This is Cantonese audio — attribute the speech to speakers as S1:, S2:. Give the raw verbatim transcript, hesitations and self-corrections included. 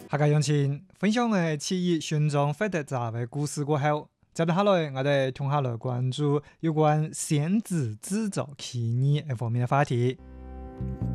S1: 客家鄉親分享嘅企業宣傳發達者嘅故事過後，接住下來我哋同下來關注有關仙子製造企業嘅方面嘅話題。